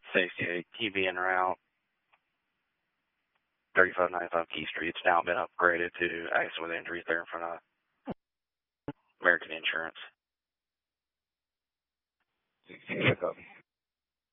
68 TV en route, 3595 Key Street. It's now been upgraded to accident with injuries there in front of American Insurance. Pick up.